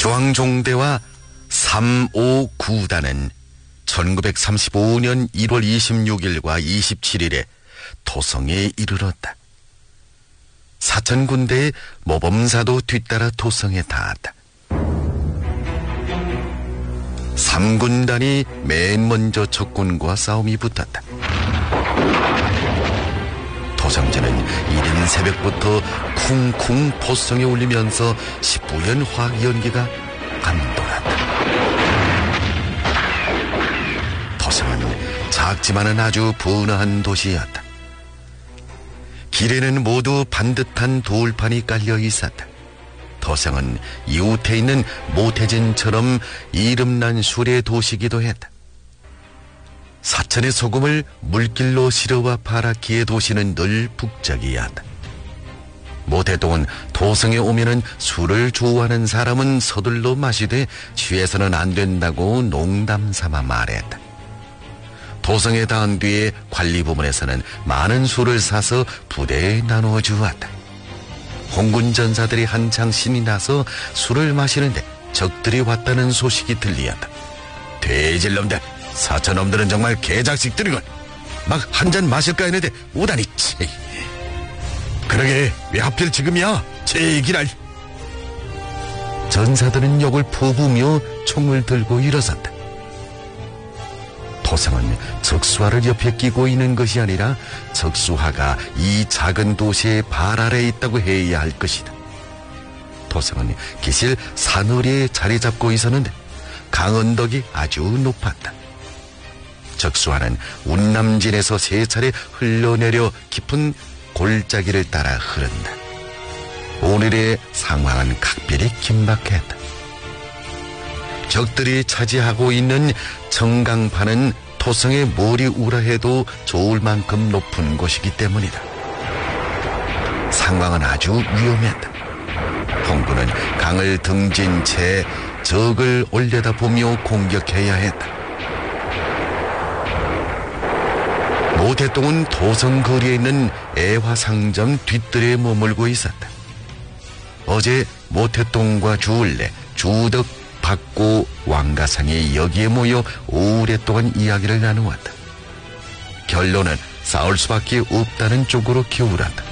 주황종대와 359단은 1935년 1월 26일과 27일에 토성에 이르렀다. 사천군대의 모범사도 뒤따라 토성에 닿았다. 3군단이 맨 먼저 적군과 싸움이 붙었다. 토성전은 이른 새벽부터 쿵쿵 포성에 울리면서 시뿌연 화기연기가 감돌았다. 토성은 작지만은 아주 분화한 도시였다. 길에는 모두 반듯한 돌판이 깔려 있었다. 토성은 이웃에 있는 모태진처럼 이름난 수레 도시기도 했다. 사천의 소금을 물길로 실어와 팔았기에 도시는 늘 북적이었다. 모태동은 토성에 오면은 술을 좋아하는 사람은 서둘러 마시되 취해서는 안 된다고 농담 삼아 말했다. 토성에 닿은 뒤에 관리부문에서는 많은 술을 사서 부대에 나누어 주었다. 홍군 전사들이 한창 신이 나서 술을 마시는데 적들이 왔다는 소식이 들리었다. 돼질놈들, 사천놈들은 정말 개작식들이군. 막 한 잔 마실까 했는데 오다니. 치. 그러게 왜 하필 지금이야? 제기랄. 전사들은 욕을 퍼부으며 총을 들고 일어섰다. 토성은 적수하를 옆에 끼고 있는 것이 아니라 적수하가 이 작은 도시의 발 아래에 있다고 해야 할 것이다. 토성은 기실 사거리에 자리 잡고 있었는데 강언덕이 아주 높았다. 적수하는 운남진에서 3차례 흘러내려 깊은 골짜기를 따라 흐른다. 오늘의 상황은 각별히 긴박했다. 적들이 차지하고 있는 정강판은 토성의 머리 우라해도 좋을 만큼 높은 곳이기 때문이다. 상황은 아주 위험했다. 홍군은 강을 등진 채 적을 올려다보며 공격해야 했다. 모태동은 토성 거리에 있는 애화상점 뒷뜰에 머물고 있었다. 어제 모태동과 주울레, 주덕, 박고, 왕가상이 여기에 모여 오랫동안 이야기를 나누었다. 결론은 싸울 수밖에 없다는 쪽으로 기울었다.